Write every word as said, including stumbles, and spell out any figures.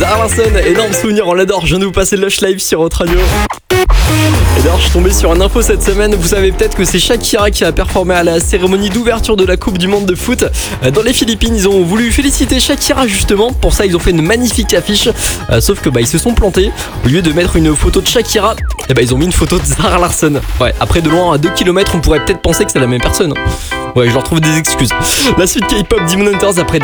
Zara Larsson, énorme souvenir, on l'adore. Je viens de vous passer Lush Live sur Hot Radio. Et d'ailleurs, je suis tombé sur une info cette semaine. Vous savez peut-être que c'est Shakira qui a performé à la cérémonie d'ouverture de la Coupe du Monde de foot dans les Philippines. Ils ont voulu féliciter Shakira justement. Pour ça, ils ont fait une magnifique affiche. Euh, sauf que bah ils se sont plantés. Au lieu de mettre une photo de Shakira, et bah ils ont mis une photo de Zara Larsson. Ouais, après de loin à deux kilomètres, on pourrait peut-être penser que c'est la même personne. Ouais, je leur trouve des excuses. La suite K-pop Demon Hunters après